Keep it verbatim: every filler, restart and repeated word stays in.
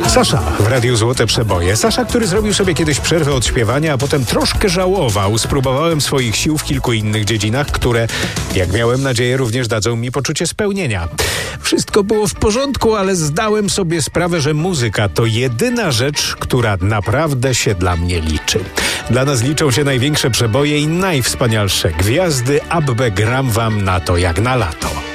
Sasza w Radiu Złote Przeboje. Sasza, który zrobił sobie kiedyś przerwę od śpiewania, a potem troszkę żałował. Spróbowałem swoich sił w kilku innych dziedzinach, które, jak miałem nadzieję, również dadzą mi poczucie spełnienia. Wszystko było w porządku, ale zdałem sobie sprawę, że muzyka to jedyna rzecz, która naprawdę się dla mnie liczy. Dla nas liczą się największe przeboje i najwspanialsze gwiazdy, abbe gram wam na to jak na lato.